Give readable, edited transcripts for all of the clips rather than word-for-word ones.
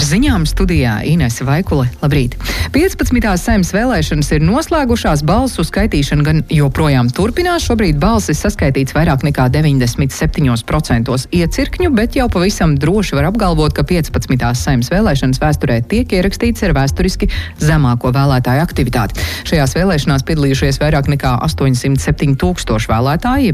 Ar ziņām studijā Inese Vaikule. Labrīt! 15. Saeimas vēlēšanas ir noslēgušās, balsu skaitīšana gan joprojām turpinās. Šobrīd balsis saskaitīts vairāk nekā 97% iecirkņu, bet jau pavisam droši var apgalvot, ka 15. Saeimas vēlēšanas vēsturē tiek ierakstīts ar vēsturiski zemāko vēlētāju aktivitāti. Šajās vēlēšanās piedalījušies vairāk nekā 807 tūkstoši vēlētāji,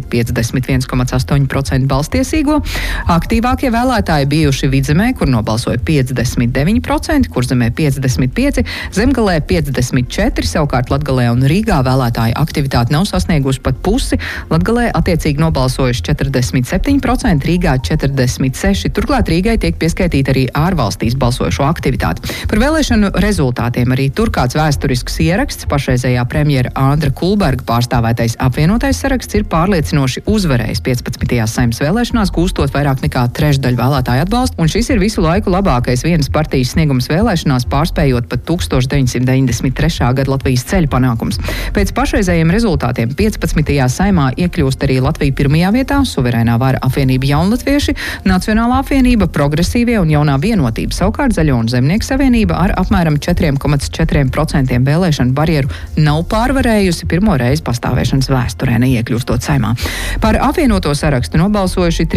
51,8% balstiesīgo. Aktīvākie vēlētāji bijuši Vidzemē, kur nobalsoja 59%, Kurzemē 55%, Zemgalē 54%, savukārt Latgalē un Rīgā vēlētāju aktivitāte nav sasniegusi pat pusi. Latgalē attiecīgi nobalsojuši 47%, Rīgā 46%. Turklāt Rīgai tiek pieskaitīta arī ārvalstīs balsojušo aktivitāti. Par vēlēšanu rezultātiem arī tur kāds vēsturisks ieraksts. Pašreizējā premjera Andra Kulberga pārstāvētais apvienotais saraksts ir pārliecinoši uzvarējis 15. Saeimas vēlēšanās, gūstot vairāk nekā trešdaļu vēlētāju atbalstu, un šis ir visu laiku labākais vienas partijas sniegums vēlēšanās, pārspējot pat 1993. Gada Latvijas ceļu panākums. Pēc pašreizējiem rezultātiem 15. Saeimā iekļūst arī Latvija pirmajā vietā, Suverēnā vara apvienība Jaunlatvieši, Nacionālā apvienība, Progresīvie un Jaunā vienotība. Savukārt Zaļo un Zemnieku savienība ar apmēram 4,4% vēlēšanu barjeru nav pārvarējusi pirmo reizi pastāvēšanas vēsturē, neiekļūstot Saeimā. Par apvienoto sarakstu nobalsojuši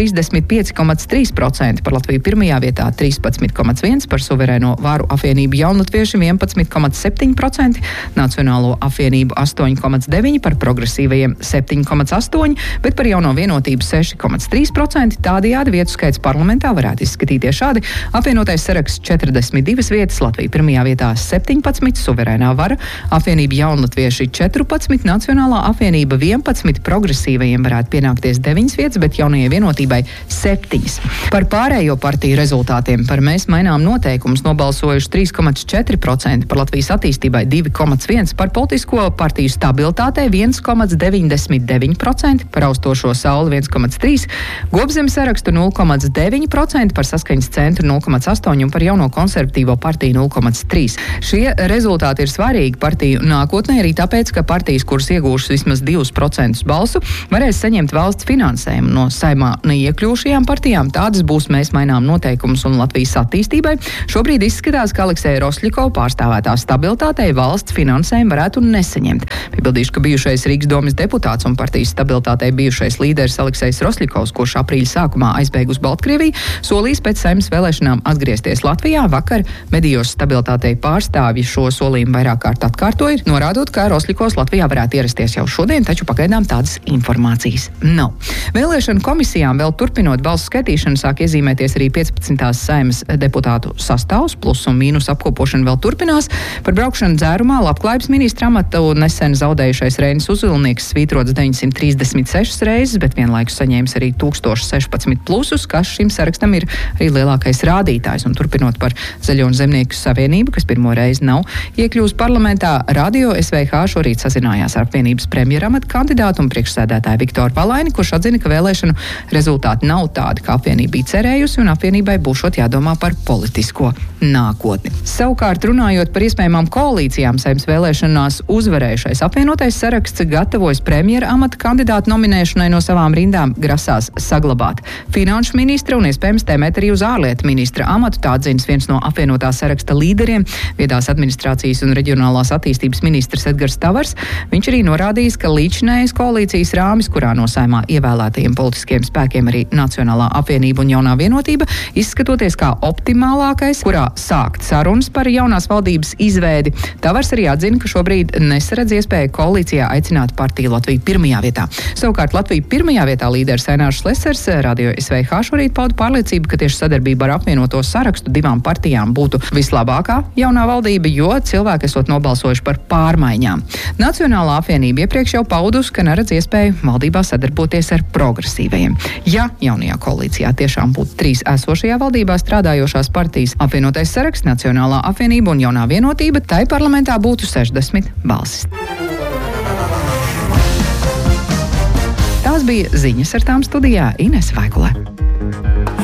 35,3%, par Latviju pirmajā vietā 13,1%, par Suverēno varu apvienību Jaunatvieši 11,7%, Nacionālo apvienību 8,9%, par Progresīvajiem 7,8%, bet par Jauno vienotību 6,3%. Tādējādi vietu skaits parlamentā varētu izskatīties šādi. Apvienotais saraksts 42 vietas, Latvija pirmajā vietā 17%, Suverēnā vara apvienība Jaunatvieši 14%, Nacionālā apvienība 11%, Progresīvajiem varētu pienākties 9 vietas, bet Jaunajai vienotībai 7. Par pārējo partiju rezultātiem par Mēs mainām noteikumus nobalsojuši 3,4%, par Latvijas attīstībai 2,1%, par politisko partiju stabilitātei 1,99%, par austošo sauli 1,3%, Gobzemes sarakstu 0,9%, par Saskaņas centru 0,8% un par Jauno konservatīvo partiju 0,3%. Šie rezultāti ir svarīgi partiju nākotnē arī tāpēc, ka partijas, kuras iegūšas vismaz 2% balsu, varēs saņemt valsts finansējumu. No Saeimā neiekļūšajām partijām tādas būs Mēs mainām noteikumus un Latvijas attīstībai. Šobrīd izskatās, ka Aleksēja Rosļikova pārstāvētā stabilitātei valsts finansējumu varētu nesaņemt. Piebildīšu, ka bijušais Rīgas domes deputāts un partijas stabilitātei bijušais līderis Aleksējs Rosļikovs, kurš aprīļa sākumā aizbēga uz Baltkrieviju, solīs pēc Saeimas vēlēšanām atgriezties Latvijā. Vakar medijos stabilitātei pārstāvji šo solījumu vairāk kārt atkārtoja, norādot, ka Rosļikovs Latvijā varētu ierasties jau šodien, taču pagaidām tādas informācijas nav. Vēlēšanu komisijām vēl turpinot balsu skaitīšanu sāk iezīmēties arī 15. Saeimas deputātu sastāvs, plus un mīnus apkopošana vēl turpinās. Par braukšanu dzērumā labklājības ministra amatu nesen zaudējušais Reinis Uzvilnieks svītrots 936 reizes, bet vienlaikus saņēmis arī 1016 plusus, kas šim sarakstam ir arī lielākais rādītājs. Un turpinot par Zaļo un Zemnieku savienību, kas pirmo reizi nav iekļūst parlamentā, Radio SVH šorīt sazinājās ar apvienības premjera amata kandidātu un priekšsēdētāju Viktoru Valaini, kurš atzina, ka vēlēšanu rezultāti nav tādi, kā apvienība bija cerējusi, un apvienībai būšot jādomā par politisko nākotni. Savukārt, runājot par iespējamām koalīcijām, Saeimas vēlēšanās uzvarējušais apvienotais saraksts gatavojas premjera amata kandidātu nominēšanai. No savām rindām grasās saglabāt finanšu ministra un iespējams tēmēt arī uz ārlietu ministra amatu. Tā atzīst viens no apvienotā saraksta līderiem, viedās administrācijas un reģionālās attīstības ministrs Edgars Tavars. Viņš arī norādījis, ka līdzinājais koalīcijas rāmis, kurā no Saeimā ievēlētajiem politiskiem spēkiem arī Nacionālā apvienība un Jaunā vienotība, izskatoties kā optimālākais, kurā sākt sarunas par jaunās valdības izveidi. Tavars arī atzina, ka šobrīd nesaredz iespēju koalīcijā aicināt partiju Latviju pirmajā vietā. Savukārt Latviju pirmajā vietā līderis Ainārs Šlesers Radio SVH šorīt pauda pārliecību, ka tieši sadarbība ar apvienoto sarakstu divām partijām būtu vislabākā jaunā valdība, jo cilvēki esot nobalsojuši par pārmaiņām. Nacionālā apvienība iepriekš jau paudusi, ka neredz iespēju valdībā sadarboties ar progresīvajiem. Ja jaunajā koalīcijā tiešām būtu 3 esošajā valdībā strādājošās partijas, apvienotais saraksts, Nacionālā apvienība un Jaunā vienotība, tai parlamentā būtu 60 balsis. Tās bija ziņas, ar tām studijā Inese Vaikule.